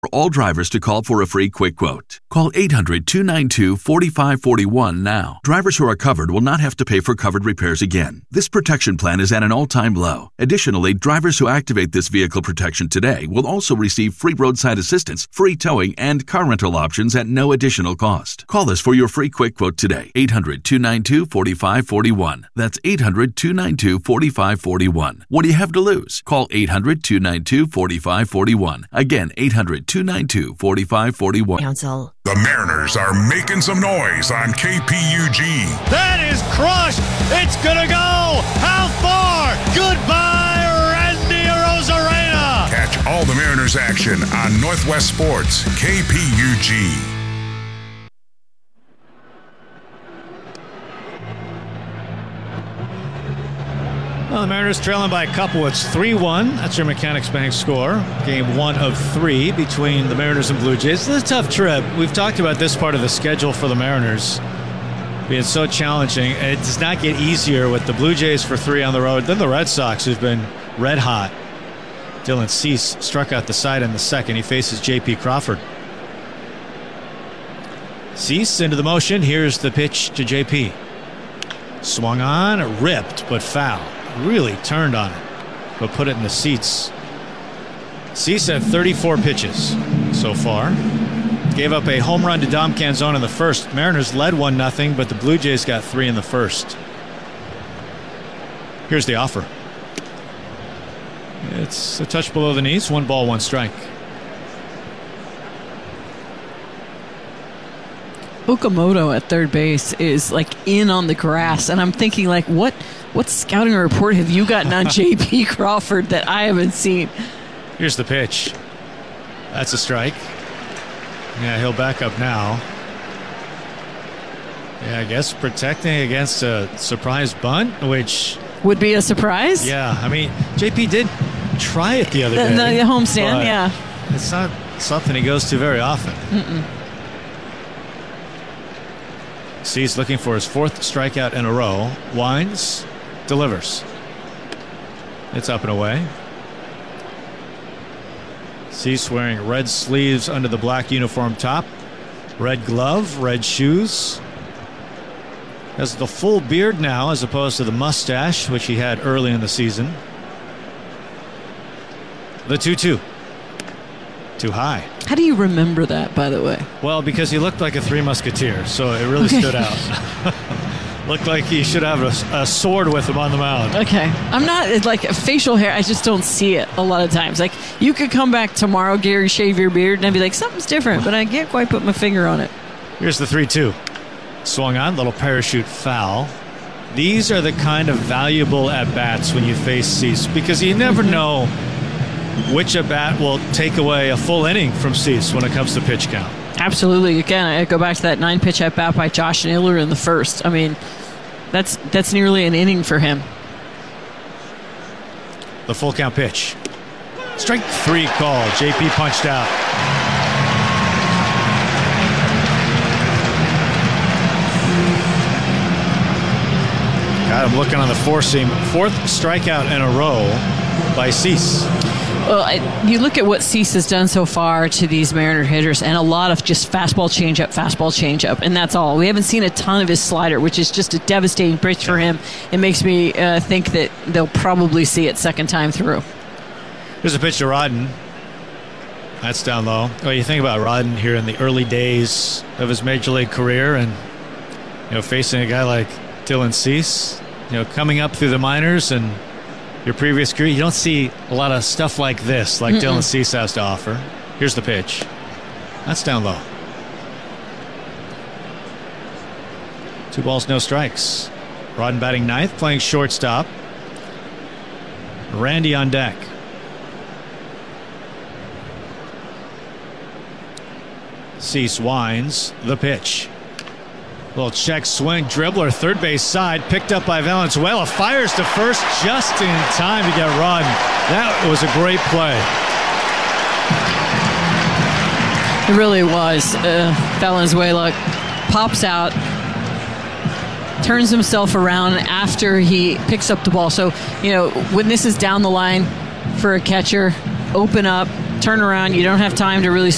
For all drivers to call for a free quick quote. Call 800-292-4541 now. Drivers who are covered will not have to pay for covered repairs again. This protection plan is at an all-time low. Additionally, drivers who activate this vehicle protection today will also receive free roadside assistance, free towing, and car rental options at no additional cost. Call us for your free quick quote today. 800-292-4541. That's 800-292-4541. What do you have to lose? Call 800-292-4541. Again, 800-292-4541. Council. The Mariners are making some noise on KPUG. That is crushed. It's going to go. How far? Goodbye, Randy Arozarena. Catch all the Mariners action on Northwest Sports, KPUG. Well, the Mariners trailing by a couple. It's 3-1. That's your Mechanics Bank score. Game 1 of 3 between the Mariners and Blue Jays. It's a tough trip. We've talked about this part of the schedule for the Mariners being so challenging. It does not get easier with the Blue Jays for 3 on the road. Then the Red Sox, who've been red hot. Dylan Cease struck out the side in the second. He faces J.P. Crawford. Cease into the motion. Here's the pitch to J.P. Swung on, ripped, but foul. Really turned on it, but put it in the seats. Cease had 34 pitches so far. Gave up a home run to Dom Canzone in the first. Mariners led 1-0, but the Blue Jays got 3 in the first. Here's the offer. It's a touch below the knees. 1 ball, 1 strike. Okamoto at third base is like in on the grass, and I'm thinking like, what scouting report have you gotten on J.P. Crawford that I haven't seen? Here's the pitch. That's a strike. Yeah, he'll back up now. Yeah, I guess protecting against a surprise bunt, which would be a surprise. Yeah, I mean, J.P. did try it the other day. The homestand, yeah. It's not something he goes to very often. Cease looking for his 4th strikeout in a row. Winds, delivers. It's up and away. Cease wearing red sleeves under the black uniform top. Red glove, red shoes. Has the full beard now as opposed to the mustache, which he had early in the season. The 2-2. Too high. How do you remember that, by the way? Well, because he looked like a Three Musketeers, so it really stood out. Looked like he should have a sword with him on the mound. Okay. I'm not, like, facial hair, I just don't see it a lot of times. Like, you could come back tomorrow, Gary, shave your beard, and I'd be like, something's different, but I can't quite put my finger on it. Here's the 3-2. Swung on, little parachute foul. These are the kind of valuable at-bats when you face Cease, because you never know which at-bat will take away a full inning from Cease when it comes to pitch count. Absolutely. Again, I go back to that 9-pitch at-bat by Josh Naylor in the first. I mean, that's nearly an inning for him. The full count pitch. Strike 3 call. JP punched out. Got him looking on the 4-seam. 4th strikeout in a row by Cease. Well, you look at what Cease has done so far to these Mariner hitters, and a lot of just fastball, changeup, and that's all. We haven't seen a ton of his slider, which is just a devastating pitch for him. It makes me think that they'll probably see it second time through. Here's a pitch to Rodden. That's down low. Well, you think about Rodden here in the early days of his major league career, and facing a guy like Dylan Cease, coming up through the minors and your previous career, you don't see a lot of stuff like this, like Dylan Cease has to offer. Here's the pitch. That's down low. 2 balls, no strikes. Rodden batting 9th, playing shortstop. Randy on deck. Cease winds the pitch. Little check swing, dribbler, third base side, picked up by Valenzuela, fires to first just in time to get run. That was a great play. It really was. Valenzuela pops out, turns himself around after he picks up the ball. So, when this is down the line for a catcher, open up, turn around, you don't have time to really